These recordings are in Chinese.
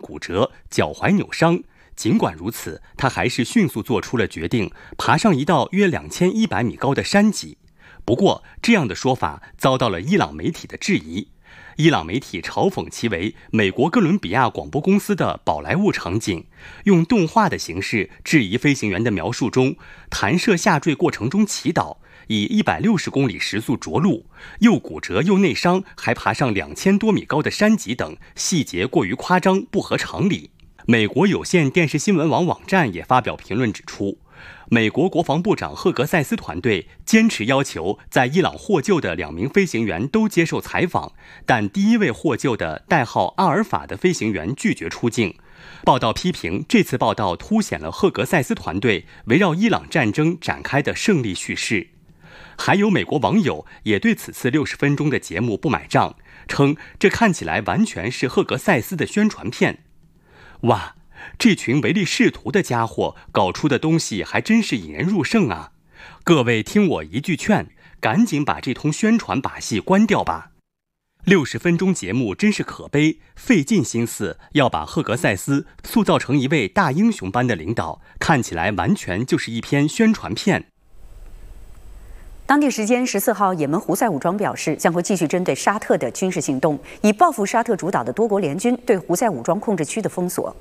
骨折，脚踝扭伤。尽管如此，他还是迅速做出了决定，爬上一道约2100米高的山脊。不过，这样的说法遭到了伊朗媒体的质疑。伊朗媒体嘲讽其为美国哥伦比亚广播公司的宝莱坞场景，用动画的形式质疑飞行员的描述中弹射下坠过程中祈祷，以160公里时速着陆，又骨折又内伤，还爬上2000多米高的山脊等细节过于夸张，不合常理。美国有线电视新闻网网站也发表评论指出，美国国防部长赫格塞斯团队坚持要求在伊朗获救的2名飞行员都接受采访，但第一位获救的代号阿尔法的飞行员拒绝出境。报道批评这次报道凸显了赫格塞斯团队围绕伊朗战争展开的胜利叙事。还有美国网友也对此次60分钟的节目不买账，称这看起来完全是赫格塞斯的宣传片。哇，这群唯利是图的家伙搞出的东西还真是引人入胜啊！各位听我一句劝，赶紧把这通宣传把戏关掉吧。60分钟节目真是可悲，费尽心思要把赫格塞斯塑造成一位大英雄般的领导，看起来完全就是一篇宣传片。 当地时间14号，也门胡塞武装表示将会继续针对沙特的军事行动，以报复沙特主导的多国联军对胡塞武装控制区的封锁。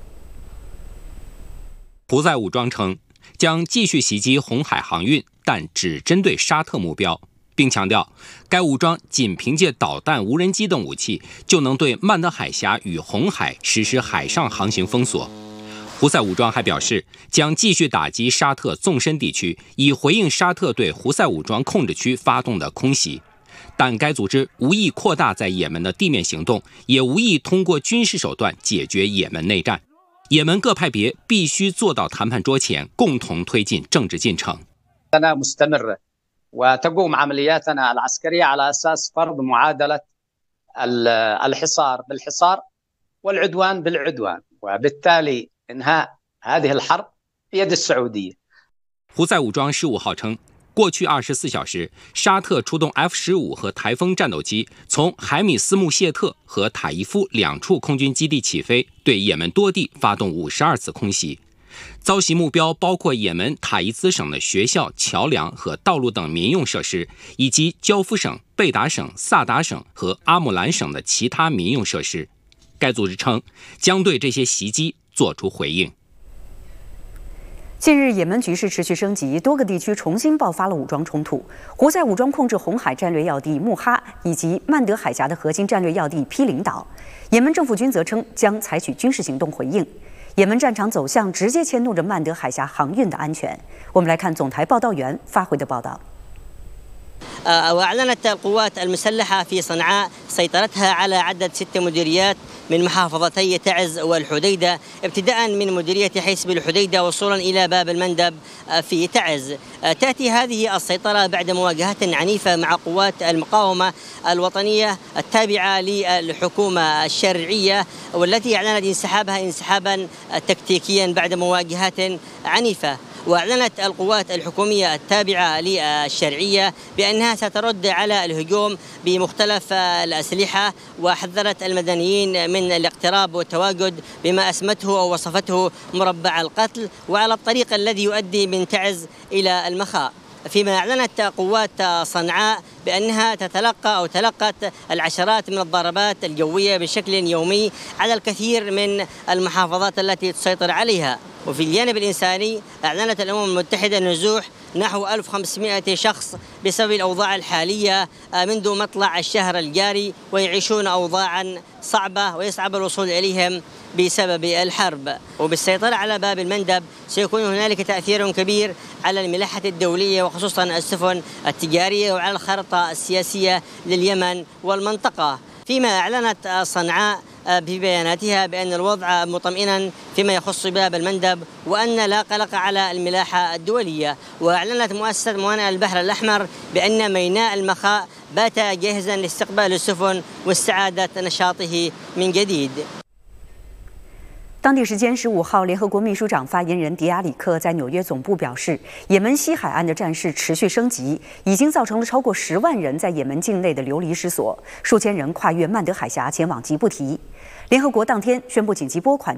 胡塞武装称将继续袭击红海航运，但只针对沙特目标，并强调该武装仅凭借导弹、无人机等武器就能对曼德海峡与红海实施海上航行封锁。胡塞武装还表示，将继续打击沙特纵深地区，以回应沙特对胡塞武装控制区发动的空袭。但该组织无意扩大在也门的地面行动，也无意通过军事手段解决也门内战。也门各派别必须坐到谈判桌前，共同推进政治进程。 وتقوم عملياتنا العسكرية على أساس فرض معادلة الحصار بالحصار والعدوان بالعدوان وبالتالي إنهاء هذه الحرب بيد السعودية。 胡塞武装15号称，过去24小时，沙特出动 F-15和台风战斗机从海米斯穆谢特和塔伊夫2处空军基地起飞，对也门多地发动52次空袭。遭袭目标包括也门塔伊兹省的学校、桥梁和道路等民用设施，以及焦夫省、贝达省、萨达省和阿姆兰省的其他民用设施。该组织称将对这些袭击作出回应。 近日，也门局势持续升级，多个地区重新爆发了武装冲突。胡塞武装控制红海战略要地穆哈以及曼德海峡的核心战略要地毗邻岛。也门政府军则称将采取军事行动回应。也门战场走向直接牵动着曼德海峡航运的安全。我们来看总台报道员发回的报道。 وأعلنت القوات المسلحة في صنعاء سيطرتها على عدد 6 مديريات من محافظتي تعز والحديدة، ابتداء من مديرية حيسب الحديدة وصولا إلى باب المندب في تعز. تأتي هذه السيطرة بعد مواجهة عنيفة مع قوات المقاومة الوطنية التابعة للحكومة الشرعية، والتي أعلنت انسحابها انسحابا تكتيكيا بعد مواجهات عنيفة. وأعلنت القوات الحكومية التابعة للشرعية بأنها سترد على الهجوم بمختلف الأسلحة، وحذرت المدنيين من الاقتراب والتواجد بما أسمته أو وصفته مربع القتل، وعلى الطريق الذي يؤدي من تعز إلى المخاء. فيما أعلنت قوات صنعاء بأنها تلقت العشرات من الضربات الجوية بشكل يومي على الكثير من المحافظات التي تسيطر عليها. وفي الجانب الإنساني أعلنت الأمم المتحدة نزوح نحو 1500 شخص بسبب الأوضاع الحالية منذ مطلع الشهر الجاري، ويعيشون أوضاعا صعبة ويصعب الوصول إليهم بسبب الحرب. وبالسيطرة على باب المندب سيكون هنالك تأثير كبير على الملاحة الدولية وخصوصا السفن التجارية وعلى الخارطة السياسية لليمن والمنطقة. فيما أعلنت صنعاء في بياناتها بأن الوضع مطمئنا فيما يخص باب المندب، وأن لا قلق على الملاحة الدولية. وأعلنت مؤسسة موانئ البحر الأحمر بأن ميناء المخاء بات جاهزا لاستقبال السفن واستعادة نشاطه من جديد。 当地时间15号，联合国秘书长发言人迪亚里克在纽约总部表示，也门西海岸的战事持续升级，已经造成了超过10万人在也门境内的流离失所，数千人跨越曼德海峡前往吉布提。联合国当天宣布紧急拨款